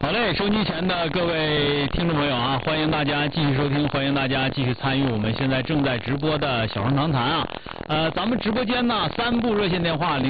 好嘞，收音机前的各位听众朋友啊，欢迎大家继续收听，欢迎大家继续参与我们现在正在直播的小声长谈啊。咱们直播间呢3部热线电话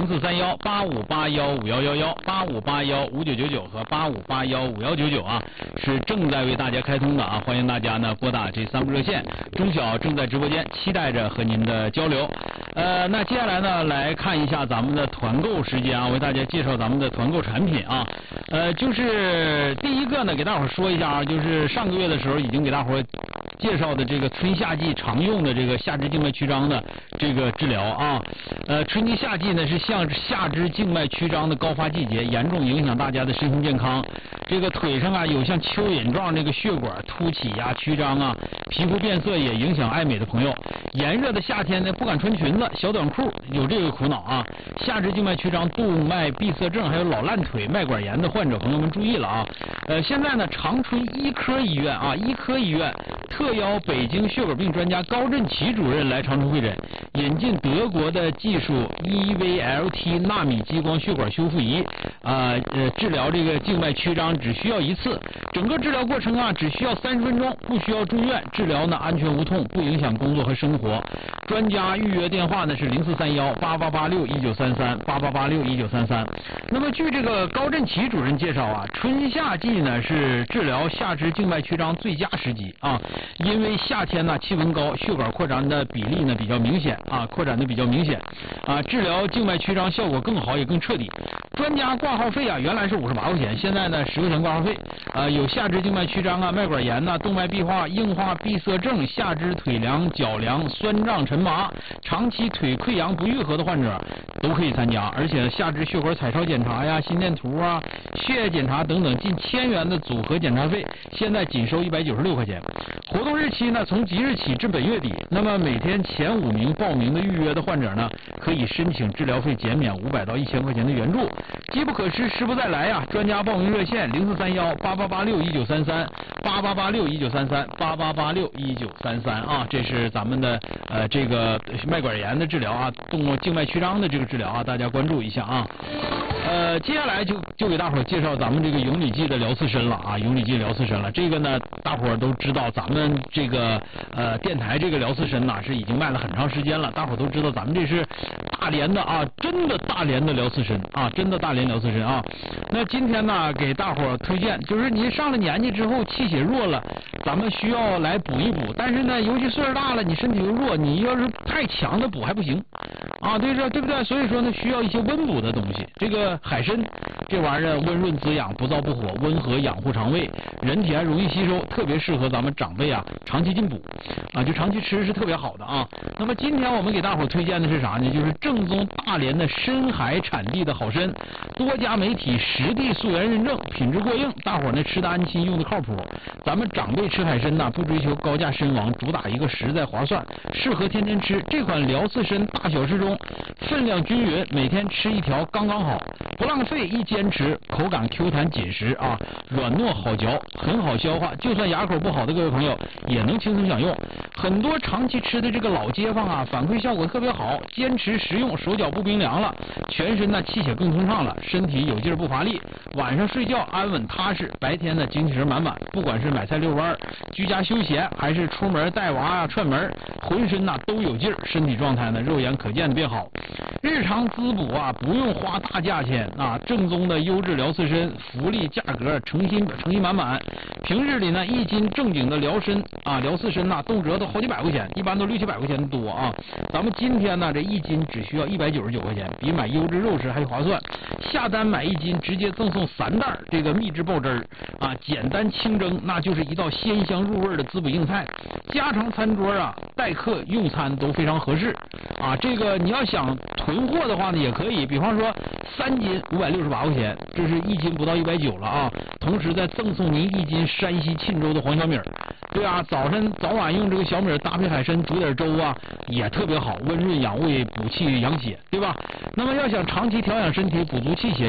043185815111、85815999和85815199啊，是正在为大家开通的啊，欢迎大家呢拨打这3部热线，中小正在直播间期待着和您的交流。那接下来呢来看一下咱们的团购时间啊，为大家介绍咱们的团购产品啊。就是第一个呢，给大伙说一下啊，就是上个月的时候已经给大伙介绍的这个春夏季常用的这个下肢静脉曲张的这个治疗啊。春季夏季呢是像下肢静脉曲张的高发季节，严重影响大家的身心健康。这个腿上啊有像蚯蚓状这个血管凸起呀、曲张啊，皮肤变色也影响爱美的朋友。炎热的夏天呢不敢穿裙子、小短裤，有这个苦恼啊。下肢静脉曲张、动脉闭塞症还有老烂腿、脉管炎的患者朋友们注意了啊。现在呢长春医科医院啊，医科医院特邀北京血管病专家高振奇主任来长春会诊，引进德国的技术 EVLT 纳米激光血管修复仪治疗这个静脉曲张只需要1次，整个治疗过程啊只需要30分钟，不需要住院，治疗呢安全无痛，不影响工作和生活。专家预约电话呢是04318886193388861933。那么据这个高振奇主任介绍啊，春夏季呢是治疗下肢静脉曲张最佳时机啊，因为夏天呢气温高，血管扩展的比例呢比较明显啊，治疗静脉曲张效果更好也更彻底。专家挂号费啊原来是58块钱，现在呢10块钱挂号费。有下肢静脉曲张啊、脉管炎呐、动脉壁化、硬化闭塞症、下肢腿凉、脚凉、酸胀沉麻、长期腿溃疡不愈合的患者都可以参加，而且下肢血管彩超检查呀、心电图啊、血液检查等等近1000元的组合检查费，现在仅收196块钱。活动日期呢从即日起至本月底，那么每天前5名报名的预约的患者呢可以申请治疗费减免500到1000块钱的援助。机不可失，时不再来呀！专家报名热线0431888619338886193388861933啊，这是咱们的这个脉管炎的治疗啊，静脉曲张的这个治疗啊，大家关注一下啊。接下来就给大伙介绍咱们这个永理剂的疗刺参了啊，永理剂疗刺参了。这个呢，大伙都知道，咱们这个电台这个疗刺参呐是已经卖了很长时间了，大伙都知道咱们这是大连的啊，真的大连的疗刺参啊，真的大连疗刺参啊。那今天呢，给大伙推荐，就是你上了年纪之后气血弱了，咱们需要来补一补。但是呢，尤其岁数大了，你身体又弱，你要是太强的补还不行啊，对不对？所以说呢，需要一些温补的东西。这个海参这玩意儿温润滋养，不燥不火，温和养护肠胃，人体还容易吸收，特别适合咱们长辈啊长期进补啊，就长期吃是特别好的啊。那么今天我们给大伙推荐的是啥呢？就是正宗大连的深海产地的好参，多家媒体实地溯源认证，品质过硬，大伙呢吃的安心，用的靠谱。咱们长辈吃海参呢，不追求高价参王，主打一个实在划算，适合天天吃。这款疗刺参大小适中，分量均匀，每天吃1条刚刚好，不浪费，一坚持，口感 Q 弹紧实啊，软糯好嚼，很好消化，就算牙口不好的各位朋友也能轻松享用。很多长期吃的这个老街坊啊，反馈效果特别好，坚持食用，手脚不冰凉了，全身呢气血更通畅了，身体有劲儿不乏力，晚上睡觉安稳踏实，白天呢精气神满满，不管是买菜遛弯、居家休闲，还是出门带娃啊串门，浑身呐都有劲儿，身体状态呢肉眼可见的变好。日常滋补啊，不用花大价钱啊，正宗的优质疗刺参，福利价格诚心满满。平日里呢1斤正经的疗刺参呐，动辄都好几百块钱，一般都600-700块钱的多啊。咱们今天呢这1斤只需要199块钱，比买优质肉食还划算。下单买1斤直接赠送3袋这个秘制爆汁儿啊，简单清蒸，那就是一道鲜香入味的滋补硬菜。家常餐桌啊，待客用餐都非常合适啊。这个你要想囤货的话呢，也可以，比方说3斤568块钱，这是1斤不到190了啊。同时再赠送您1斤山西沁州的黄小米，对啊，早晚用这个小米搭配海参煮点粥啊，也特别好，温润养胃，补气养血，对吧？那么要想长期调养身体，补足气血，